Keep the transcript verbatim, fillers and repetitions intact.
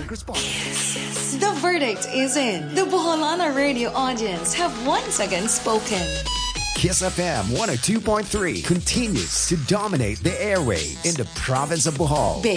public response. The verdict is in. The Boholana radio audience have once again spoken. Kiss F M one oh two point three continues to dominate the airwaves in the province of Bohol.